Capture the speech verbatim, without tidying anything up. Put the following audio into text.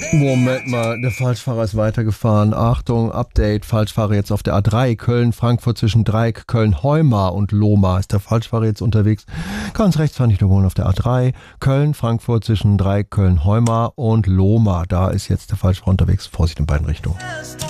Moment mal, der Falschfahrer ist weitergefahren. Achtung, Update, Falschfahrer jetzt auf der A drei, Köln-Frankfurt zwischen Dreieck, Köln-Heumar und Lohmar. Ist der Falschfahrer jetzt unterwegs? Ganz rechts fahren nicht überholen auf der A drei, Köln-Frankfurt zwischen Dreieck, Köln-Heumar und Lohmar. Da ist jetzt der Falschfahrer unterwegs. Vorsicht in beiden Richtungen.